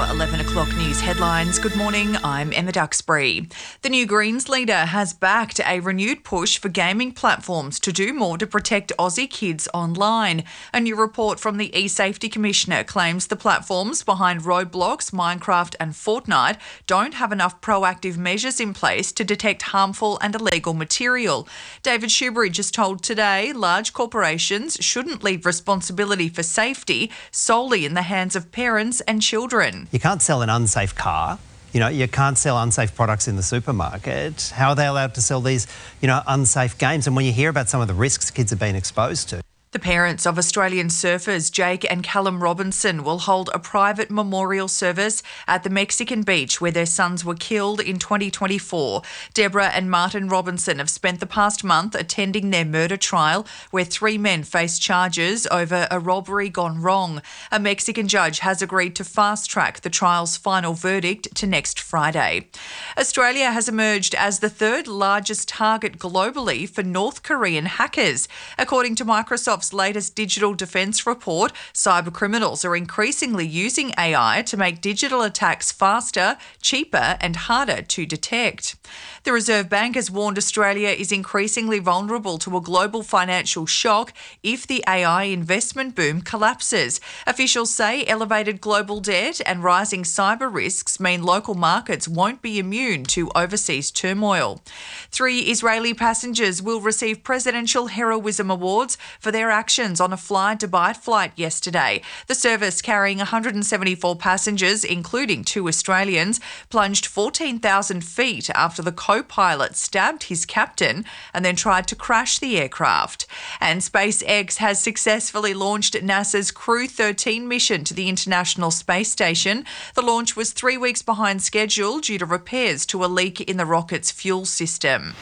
your 11 o'clock news headlines. Good morning, I'm Emma Duxbury. The new Greens leader has backed a renewed push for gaming platforms to do more to protect Aussie kids online. A new report from the eSafety Commissioner claims the platforms behind Roblox, Minecraft and Fortnite don't have enough proactive measures in place to detect harmful and illegal material. David Shoebridge has told Today large corporations shouldn't leave responsibility for safety solely in the hands of parents and children. You can't sell an unsafe car. You can't sell unsafe products in the supermarket. How are they allowed to sell these, unsafe games? And when you hear about some of the risks kids have been exposed to. The parents of Australian surfers Jake and Callum Robinson will hold a private memorial service at the Mexican beach where their sons were killed in 2024. Deborah and Martin Robinson have spent the past month attending their murder trial where 3 men face charges over a robbery gone wrong. A Mexican judge has agreed to fast-track the trial's final verdict to next Friday. Australia has emerged as the third largest target globally for North Korean hackers. According to Microsoft's latest digital defence report, cybercriminals are increasingly using AI to make digital attacks faster, cheaper and harder to detect. The Reserve Bank has warned Australia is increasingly vulnerable to a global financial shock if the AI investment boom collapses. Officials say elevated global debt and rising cyber risks mean local markets won't be immune to overseas turmoil. 3 Israeli passengers will receive Presidential Heroism Awards for their actions on a Fly-Dubai flight yesterday. The service, carrying 174 passengers, including 2 Australians, plunged 14,000 feet after the co-pilot stabbed his captain and then tried to crash the aircraft. And SpaceX has successfully launched NASA's Crew 13 mission to the International Space Station. The launch was 3 weeks behind schedule due to repairs to a leak in the rocket's fuel system.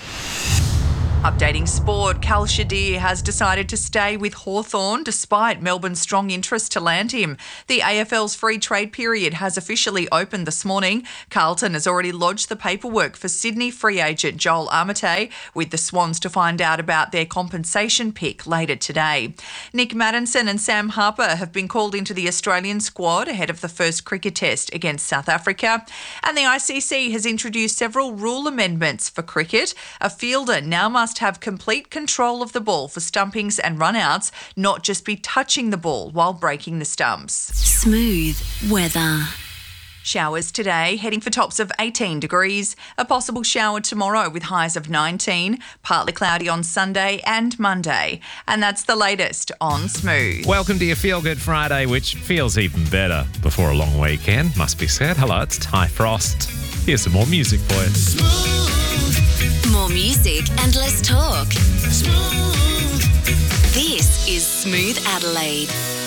Updating sport, Cal Shadir has decided to stay with Hawthorn despite Melbourne's strong interest to land him. The AFL's free trade period has officially opened this morning. Carlton has already lodged the paperwork for Sydney free agent Joel Armatay, with the Swans to find out about their compensation pick later today. Nick Maddinson and Sam Harper have been called into the Australian squad ahead of the first cricket test against South Africa. And the ICC has introduced several rule amendments for cricket. A fielder now must have complete control of the ball for stumpings and run-outs, not just be touching the ball while breaking the stumps. Smooth weather. Showers today, heading for tops of 18 degrees. A possible shower tomorrow with highs of 19. Partly cloudy on Sunday and Monday. And that's the latest on Smooth. Welcome to your Feel Good Friday, which feels even better before a long weekend, must be said. Hello, it's Ty Frost. Here's some more music for you. Smooth. More music and less talk. Smooth. This is Smooth Adelaide.